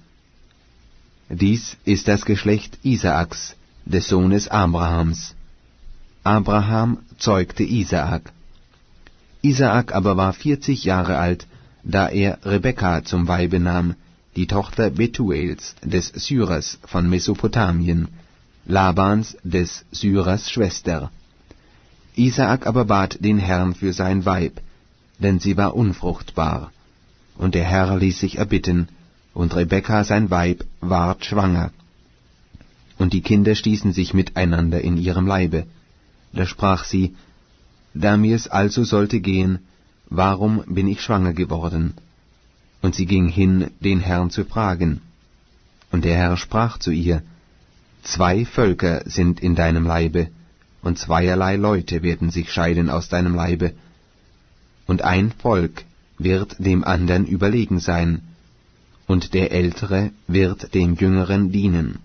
Dies ist das Geschlecht Isaaks, des Sohnes Abrahams. Abraham zeugte Isaak. Isaak aber war vierzig Jahre alt, da er Rebekka zum Weibe nahm, die Tochter Betuels, des Syrers von Mesopotamien, Labans, des Syrers Schwester. Isaak aber bat den Herrn für sein Weib, denn sie war unfruchtbar. Und der Herr ließ sich erbitten, und Rebekka sein Weib ward schwanger. Und die Kinder stießen sich miteinander in ihrem Leibe. Da sprach sie, da mir's also sollte gehen, warum bin ich schwanger geworden? Und sie ging hin, den Herrn zu fragen. Und der Herr sprach zu ihr, zwei Völker sind in deinem Leibe, und zweierlei Leute werden sich scheiden aus deinem Leibe, und ein Volk wird dem andern überlegen sein, und der Ältere wird dem Jüngeren dienen.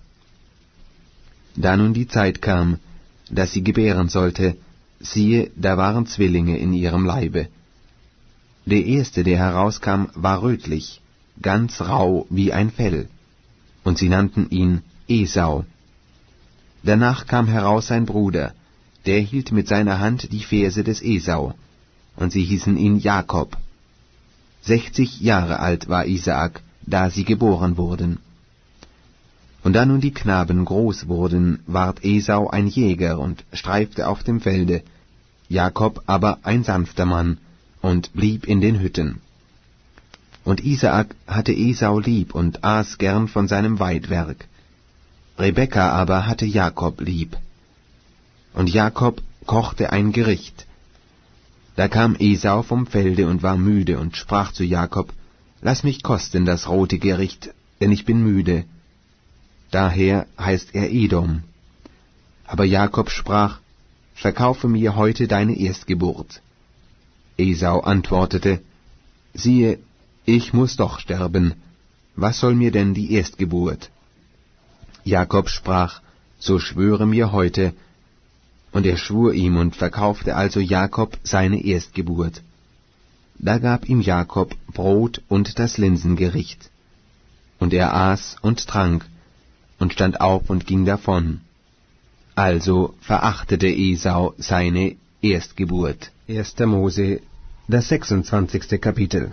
Da nun die Zeit kam, dass sie gebären sollte, siehe, da waren Zwillinge in ihrem Leibe. Der erste, der herauskam, war rötlich, ganz rau wie ein Fell, und sie nannten ihn Esau. Danach kam heraus sein Bruder, der hielt mit seiner Hand die Ferse des Esau, und sie hießen ihn Jakob. Sechzig Jahre alt war Isaak, da sie geboren wurden. Und da nun die Knaben groß wurden, ward Esau ein Jäger und streifte auf dem Felde, Jakob aber ein sanfter Mann und blieb in den Hütten. Und Isaak hatte Esau lieb und aß gern von seinem Weidwerk. Rebekka aber hatte Jakob lieb. Und Jakob kochte ein Gericht. Da kam Esau vom Felde und war müde und sprach zu Jakob, »Lass mich kosten das rote Gericht, denn ich bin müde.« Daher heißt er Edom. Aber Jakob sprach, »Verkaufe mir heute deine Erstgeburt.« Esau antwortete, »Siehe, ich muß doch sterben. Was soll mir denn die Erstgeburt?« Jakob sprach, »So schwöre mir heute.« Und er schwur ihm und verkaufte also Jakob seine Erstgeburt. Da gab ihm Jakob Brot und das Linsengericht. Und er aß und trank und stand auf und ging davon. Also verachtete Esau seine Erstgeburt. erster Mose, das sechsundzwanzigste Kapitel.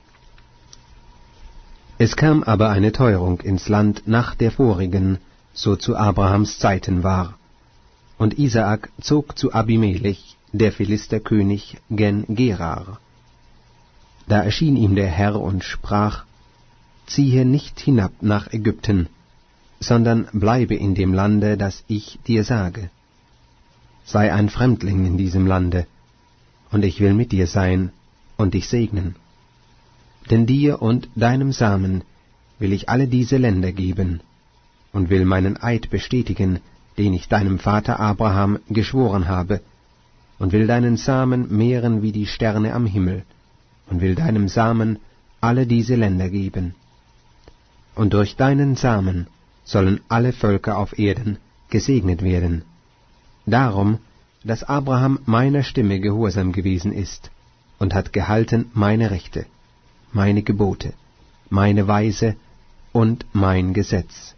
Es kam aber eine Teuerung ins Land nach der vorigen, so zu Abrahams Zeiten war. Und Isaak zog zu Abimelech, der Philisterkönig, gen Gerar. Da erschien ihm der Herr und sprach, »Ziehe nicht hinab nach Ägypten, sondern bleibe in dem Lande, das ich dir sage. Sei ein Fremdling in diesem Lande, und ich will mit dir sein und dich segnen. Denn dir und deinem Samen will ich alle diese Länder geben, und will meinen Eid bestätigen, den ich deinem Vater Abraham geschworen habe, und will deinen Samen mehren wie die Sterne am Himmel, und will deinem Samen alle diese Länder geben. Und durch deinen Samen sollen alle Völker auf Erden gesegnet werden. Darum, dass Abraham meiner Stimme gehorsam gewesen ist und hat gehalten meine Rechte, meine Gebote, meine Weise und mein Gesetz.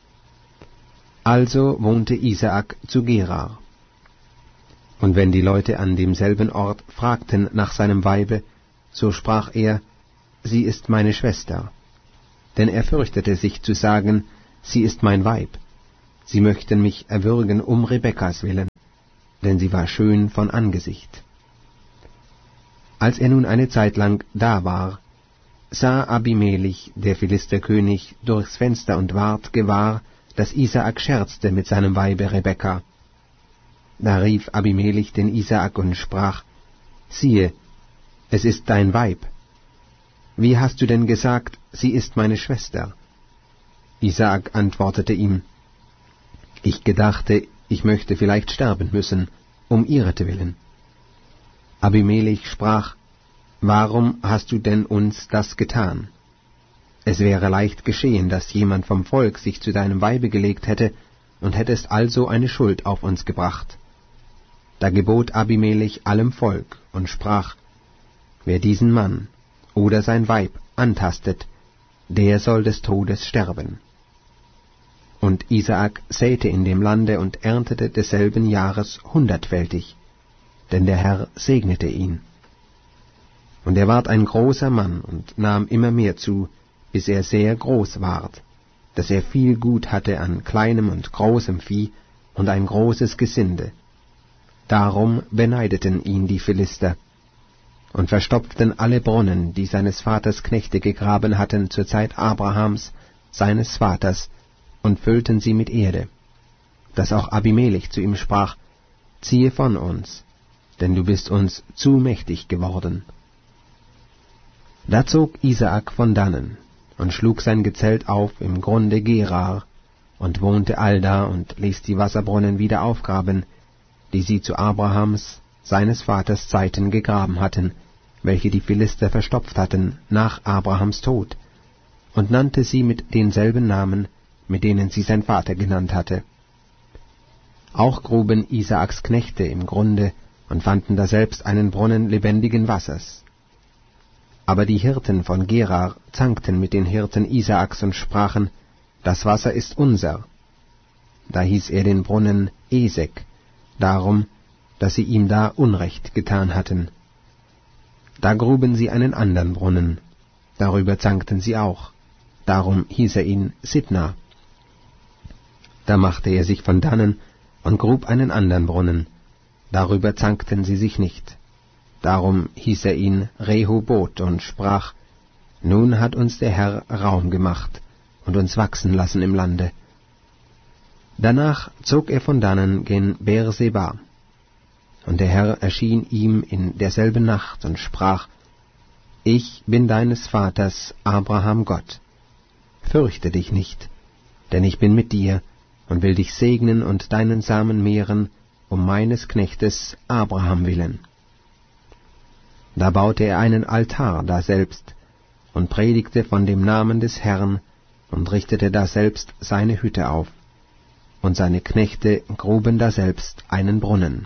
Also wohnte Isaak zu Gerar. Und wenn die Leute an demselben Ort fragten nach seinem Weibe, so sprach er, sie ist meine Schwester. denn er fürchtete sich zu sagen, sie ist mein Weib. Sie möchten mich erwürgen um Rebekkas willen, denn sie war schön von Angesicht. Als er nun eine Zeit lang da war, sah Abimelech, der Philisterkönig, durchs Fenster und ward gewahr, dass Isaak scherzte mit seinem Weibe Rebekka. Da rief Abimelech den Isaak und sprach, »Siehe, es ist dein Weib. Wie hast du denn gesagt, sie ist meine Schwester?« Isaak antwortete ihm, »Ich gedachte, ich möchte vielleicht sterben müssen, um ihretwillen.« Abimelech sprach, »Warum hast du denn uns das getan? Es wäre leicht geschehen, dass jemand vom Volk sich zu deinem Weibe gelegt hätte, und hättest also eine Schuld auf uns gebracht.« Da gebot Abimelech allem Volk und sprach, »Wer diesen Mann oder sein Weib antastet, der soll des Todes sterben.« Und Isaak säte in dem Lande und erntete desselben Jahres hundertfältig, denn der Herr segnete ihn. Und er ward ein großer Mann und nahm immer mehr zu, bis er sehr groß ward, dass er viel Gut hatte an kleinem und großem Vieh und ein großes Gesinde. Darum beneideten ihn die Philister und verstopften alle Brunnen, die seines Vaters Knechte gegraben hatten zur Zeit Abrahams, seines Vaters, und füllten sie mit Erde, dass auch Abimelech zu ihm sprach, »Ziehe von uns, denn du bist uns zu mächtig geworden.« Da zog Isaak von dannen und schlug sein Gezelt auf im Grunde Gerar und wohnte allda und ließ die Wasserbrunnen wieder aufgraben, die sie zu Abrahams, seines Vaters Zeiten gegraben hatten, welche die Philister verstopft hatten nach Abrahams Tod, und nannte sie mit denselben Namen, mit denen sie sein Vater genannt hatte. Auch gruben Isaaks Knechte im Grunde und fanden daselbst einen Brunnen lebendigen Wassers. Aber die Hirten von Gerar zankten mit den Hirten Isaaks und sprachen, »Das Wasser ist unser.« Da hieß er den Brunnen Esek, darum, dass sie ihm da Unrecht getan hatten. Da gruben sie einen andern Brunnen, darüber zankten sie auch, darum hieß er ihn Sitna. Da machte er sich von dannen und grub einen andern Brunnen, darüber zankten sie sich nicht. Darum hieß er ihn Rehoboth und sprach, »Nun hat uns der Herr Raum gemacht und uns wachsen lassen im Lande.« Danach zog er von dannen gen Beerseba. Und der Herr erschien ihm in derselben Nacht und sprach, »Ich bin deines Vaters Abraham Gott. Fürchte dich nicht, denn ich bin mit dir und will dich segnen und deinen Samen mehren, um meines Knechtes Abraham willen.« Da baute er einen Altar daselbst und predigte von dem Namen des Herrn und richtete daselbst seine Hütte auf. Und seine Knechte gruben daselbst einen Brunnen.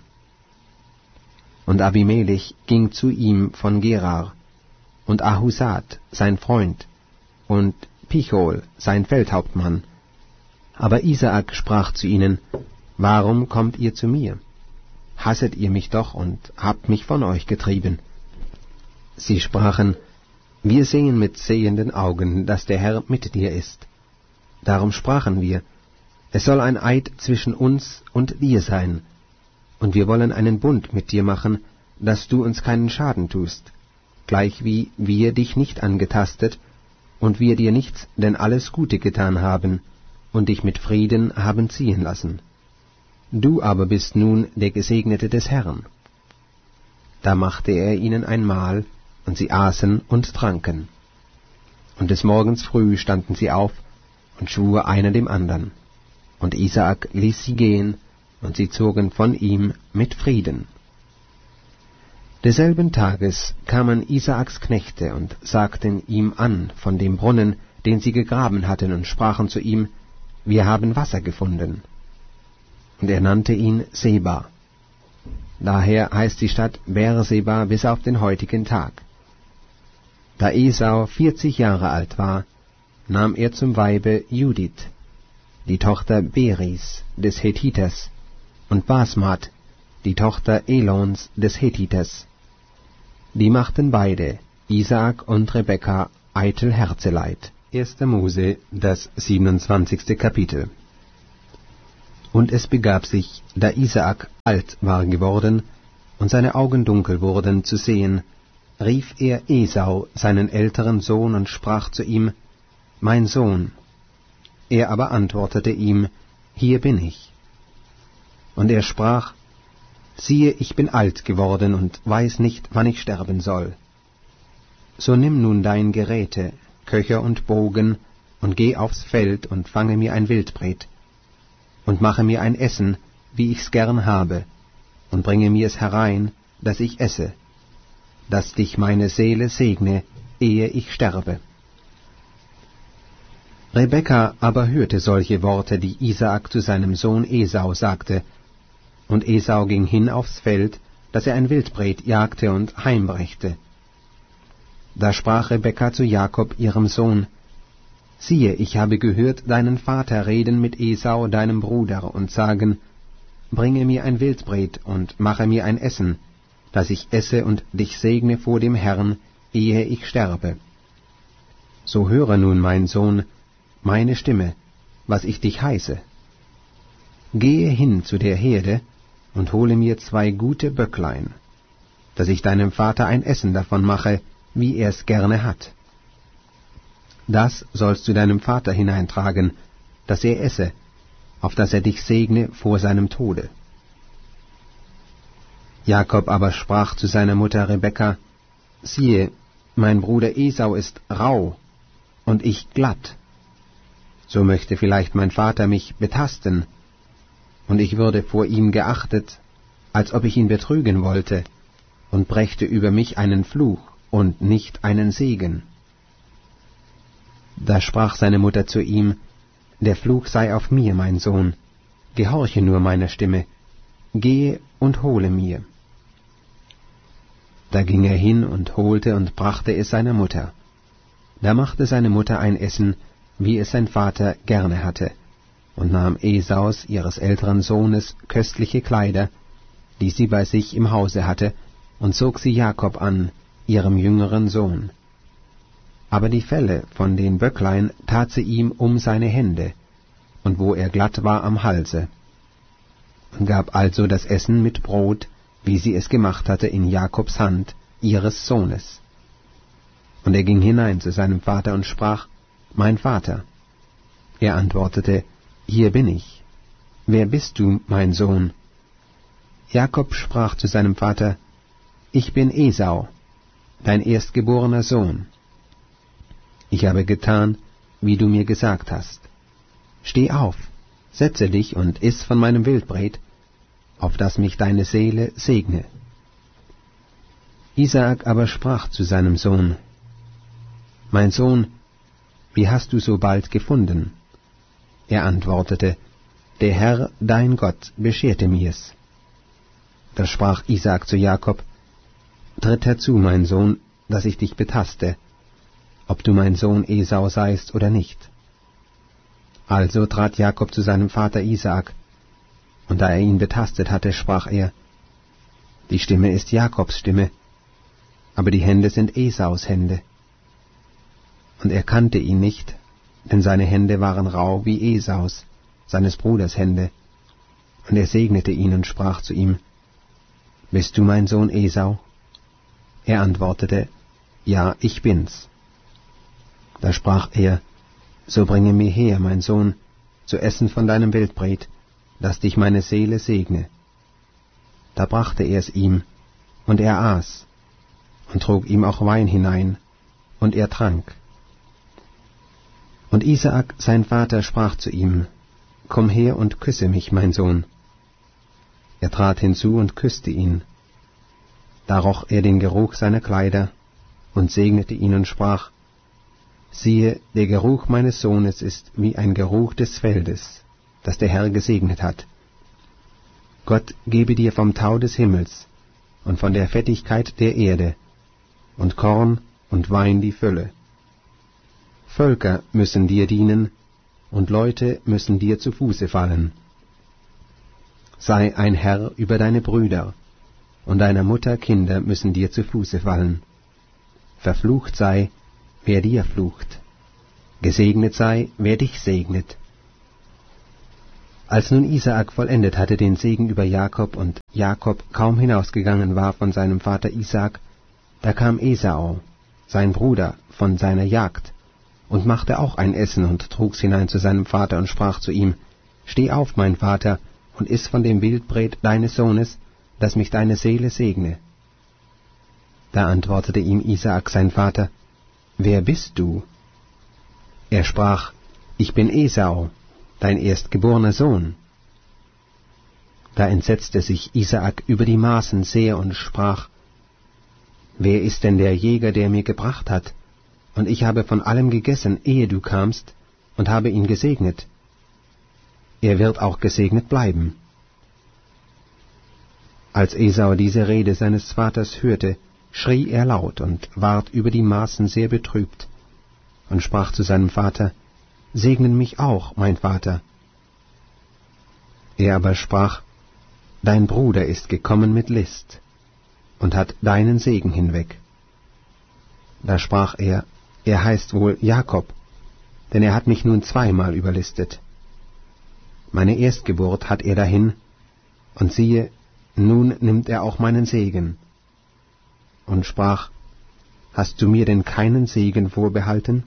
Und Abimelech ging zu ihm von Gerar, und Ahusat, sein Freund, und Pichol, sein Feldhauptmann. Aber Isaak sprach zu ihnen, »Warum kommt ihr zu mir? Hasset ihr mich doch und habt mich von euch getrieben?« Sie sprachen, »Wir sehen mit sehenden Augen, dass der Herr mit dir ist.« Darum sprachen wir, »Es soll ein Eid zwischen uns und dir sein, und wir wollen einen Bund mit dir machen, dass du uns keinen Schaden tust, gleichwie wir dich nicht angetastet, und wir dir nichts, denn alles Gute getan haben, und dich mit Frieden haben ziehen lassen. Du aber bist nun der Gesegnete des Herrn.« Da machte er ihnen ein Mahl, und sie aßen und tranken. Und des Morgens früh standen sie auf und schwur einer dem andern. Und Isaak ließ sie gehen, und sie zogen von ihm mit Frieden. Desselben Tages kamen Isaaks Knechte und sagten ihm an von dem Brunnen, den sie gegraben hatten, und sprachen zu ihm, »Wir haben Wasser gefunden.« Und er nannte ihn Seba. Daher heißt die Stadt Beerseba bis auf den heutigen Tag. Da Esau vierzig Jahre alt war, nahm er zum Weibe Judith, die Tochter Beris des Hethiters, und Basmat, die Tochter Elons des Hethiters. Die machten beide, Isaak und Rebekka, eitel Herzeleid. erster Mose, das siebenundzwanzigste Kapitel. Und es begab sich, da Isaak alt war geworden und seine Augen dunkel wurden zu sehen, rief er Esau, seinen älteren Sohn, und sprach zu ihm: Mein Sohn. Er aber antwortete ihm: Hier bin ich. Und er sprach: Siehe, ich bin alt geworden und weiß nicht, wann ich sterben soll. So nimm nun dein Geräte, Köcher und Bogen, und geh aufs Feld und fange mir ein Wildbret, und mache mir ein Essen, wie ich's gern habe, und bringe mir's herein, dass ich esse, dass dich meine Seele segne, ehe ich sterbe. Rebekka aber hörte solche Worte, die Isaak zu seinem Sohn Esau sagte, und Esau ging hin aufs Feld, dass er ein Wildbret jagte und heimbrächte. Da sprach Rebekka zu Jakob, ihrem Sohn: Siehe, ich habe gehört deinen Vater reden mit Esau, deinem Bruder, und sagen: Bringe mir ein Wildbret und mache mir ein Essen, dass ich esse und dich segne vor dem Herrn, ehe ich sterbe. So höre nun, mein Sohn, meine Stimme, was ich dich heiße. Gehe hin zu der Herde und hole mir zwei gute Böcklein, dass ich deinem Vater ein Essen davon mache, wie er's gerne hat. Das sollst du deinem Vater hineintragen, dass er esse, auf dass er dich segne vor seinem Tode. Jakob aber sprach zu seiner Mutter Rebekka: Siehe, mein Bruder Esau ist rau, und ich glatt. So möchte vielleicht mein Vater mich betasten, und ich würde vor ihm geachtet, als ob ich ihn betrügen wollte, und brächte über mich einen Fluch und nicht einen Segen. Da sprach seine Mutter zu ihm: Der Fluch sei auf mir, mein Sohn, gehorche nur meiner Stimme, gehe und hole mir. Da ging er hin und holte und brachte es seiner Mutter. Da machte seine Mutter ein Essen, wie es sein Vater gerne hatte, und nahm Esaus, ihres älteren Sohnes, köstliche Kleider, die sie bei sich im Hause hatte, und zog sie Jakob an, ihrem jüngeren Sohn. Aber die Felle von den Böcklein tat sie ihm um seine Hände, und wo er glatt war am Halse, und gab also das Essen mit Brot, wie sie es gemacht hatte, in Jakobs Hand, ihres Sohnes. Und er ging hinein zu seinem Vater und sprach: Mein Vater. Er antwortete: Hier bin ich. Wer bist du, mein Sohn? Jakob sprach zu seinem Vater: Ich bin Esau, dein erstgeborener Sohn. Ich habe getan, wie du mir gesagt hast. Steh auf, setze dich und iss von meinem Wildbret, auf dass mich deine Seele segne. Isaak aber sprach zu seinem Sohn: Mein Sohn, wie hast du so bald gefunden? Er antwortete: Der Herr, dein Gott, bescherte mir's. Da sprach Isaak zu Jakob: Tritt herzu, mein Sohn, dass ich dich betaste, ob du mein Sohn Esau seist oder nicht. Also trat Jakob zu seinem Vater Isaak, und da er ihn betastet hatte, sprach er: Die Stimme ist Jakobs Stimme, aber die Hände sind Esaus Hände. Und er kannte ihn nicht, denn seine Hände waren rau wie Esaus, seines Bruders Hände. Und er segnete ihn und sprach zu ihm: Bist du mein Sohn Esau? Er antwortete: Ja, ich bin's. Da sprach er: So bringe mir her, mein Sohn, zu essen von deinem Wildbret, dass dich meine Seele segne. Da brachte er es ihm, und er aß, und trug ihm auch Wein hinein, und er trank. Und Isaak, sein Vater, sprach zu ihm: Komm her und küsse mich, mein Sohn. Er trat hinzu und küsste ihn. Da roch er den Geruch seiner Kleider und segnete ihn und sprach: Siehe, der Geruch meines Sohnes ist wie ein Geruch des Feldes, das der Herr gesegnet hat. Gott gebe dir vom Tau des Himmels und von der Fettigkeit der Erde und Korn und Wein die Fülle. Völker müssen dir dienen, und Leute müssen dir zu Fuße fallen. Sei ein Herr über deine Brüder, und deiner Mutter Kinder müssen dir zu Fuße fallen. Verflucht sei, wer dir flucht. Gesegnet sei, wer dich segnet. Als nun Isaak vollendet hatte den Segen über Jakob und Jakob kaum hinausgegangen war von seinem Vater Isaak, da kam Esau, sein Bruder, von seiner Jagd, und machte auch ein Essen und trug's hinein zu seinem Vater und sprach zu ihm, Steh auf, mein Vater, und iss von dem Wildbret deines Sohnes, dass mich deine Seele segne. Da antwortete ihm Isaak sein Vater, Wer bist du? Er sprach, Ich bin Esau, dein erstgeborener Sohn. Da entsetzte sich Isaak über die Maßen sehr und sprach, Wer ist denn der Jäger, der mir gebracht hat? Und ich habe von allem gegessen, ehe du kamst, und habe ihn gesegnet. Er wird auch gesegnet bleiben. Als Esau diese Rede seines Vaters hörte, schrie er laut und ward über die Maßen sehr betrübt und sprach zu seinem Vater, Segne mich auch, mein Vater. Er aber sprach, Dein Bruder ist gekommen mit List und hat deinen Segen hinweg. Da sprach er, Er heißt wohl Jakob, denn er hat mich nun zweimal überlistet. Meine Erstgeburt hat er dahin, und siehe, nun nimmt er auch meinen Segen. Und sprach, Hast du mir denn keinen Segen vorbehalten?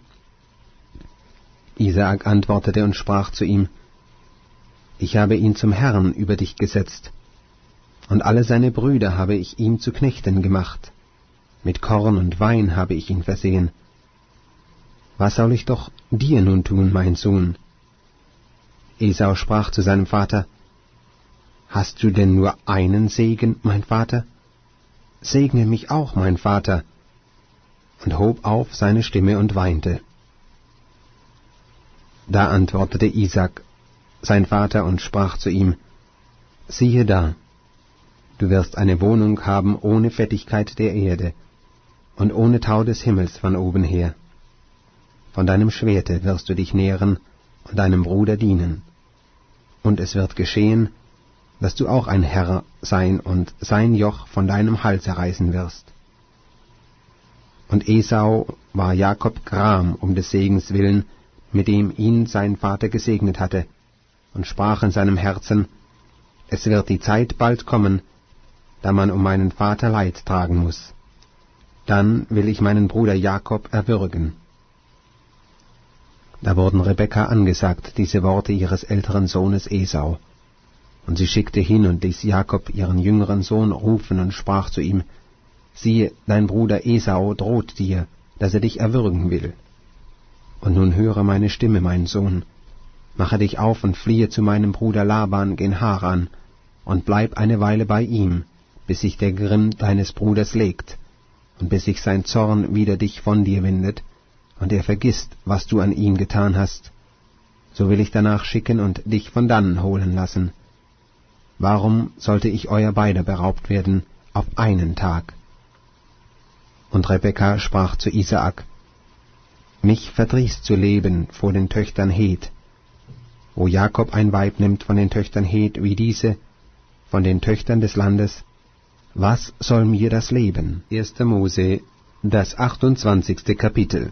Isaak antwortete und sprach zu ihm, Ich habe ihn zum Herrn über dich gesetzt, und alle seine Brüder habe ich ihm zu Knechten gemacht, mit Korn und Wein habe ich ihn versehen. Was soll ich doch dir nun tun, mein Sohn? Esau sprach zu seinem Vater, Hast du denn nur einen Segen, mein Vater? Segne mich auch, mein Vater, und hob auf seine Stimme und weinte. Da antwortete Isaak, sein Vater, und sprach zu ihm, Siehe da, du wirst eine Wohnung haben ohne Fettigkeit der Erde und ohne Tau des Himmels von oben her. Von deinem Schwerte wirst du dich nähren und deinem Bruder dienen. Und es wird geschehen, dass du auch ein Herr sein und sein Joch von deinem Halse reißen wirst. Und Esau war Jakob gram um des Segens willen, mit dem ihn sein Vater gesegnet hatte, und sprach in seinem Herzen, Es wird die Zeit bald kommen, da man um meinen Vater Leid tragen muß. Dann will ich meinen Bruder Jakob erwürgen. Da wurden Rebekka angesagt, diese Worte ihres älteren Sohnes Esau. Und sie schickte hin und ließ Jakob ihren jüngeren Sohn rufen und sprach zu ihm, Siehe, dein Bruder Esau droht dir, dass er dich erwürgen will. Und nun höre meine Stimme, mein Sohn, mache dich auf und fliehe zu meinem Bruder Laban gen Haran, und bleib eine Weile bei ihm, bis sich der Grimm deines Bruders legt, und bis sich sein Zorn wider dich von dir wendet, und er vergisst, was du an ihn getan hast. So will ich danach schicken und dich von dannen holen lassen. Warum sollte ich euer beider beraubt werden auf einen Tag? Und Rebekka sprach zu Isaak, Mich verdrießt zu leben vor den Töchtern Het. Wo Jakob ein Weib nimmt von den Töchtern Het wie diese, von den Töchtern des Landes, was soll mir das Leben? erster Mose, das achtundzwanzigste Kapitel.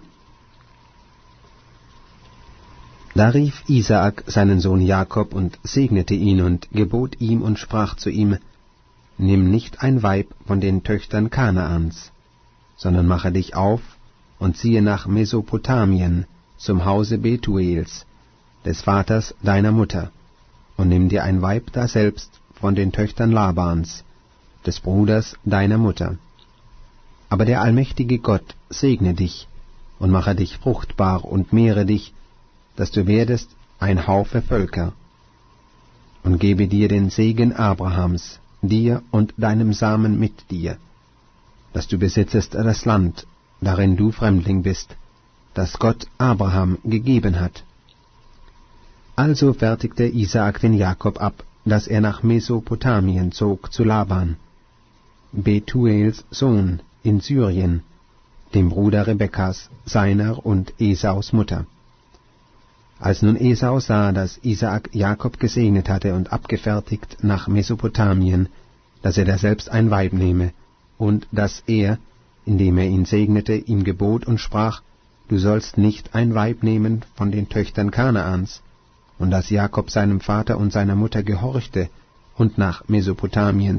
Da rief Isaak seinen Sohn Jakob und segnete ihn und gebot ihm und sprach zu ihm, Nimm nicht ein Weib von den Töchtern Kanaans, sondern mache dich auf und ziehe nach Mesopotamien zum Hause Betuels, des Vaters deiner Mutter, und nimm dir ein Weib daselbst von den Töchtern Labans, des Bruders deiner Mutter. Aber der allmächtige Gott segne dich und mache dich fruchtbar und mehre dich, dass du werdest ein Haufe Völker, und gebe dir den Segen Abrahams, dir und deinem Samen mit dir, dass du besitzest das Land, darin du Fremdling bist, das Gott Abraham gegeben hat. Also fertigte Isaak den Jakob ab, dass er nach Mesopotamien zog zu Laban, Betuels Sohn in Syrien, dem Bruder Rebekkas, seiner und Esaus Mutter. Als nun Esau sah, dass Isaak Jakob gesegnet hatte und abgefertigt nach Mesopotamien, dass er daselbst ein Weib nehme, und dass er, indem er ihn segnete, ihm gebot und sprach, du sollst nicht ein Weib nehmen von den Töchtern Kanaans. Und als Jakob seinem Vater und seiner Mutter gehorchte und nach Mesopotamien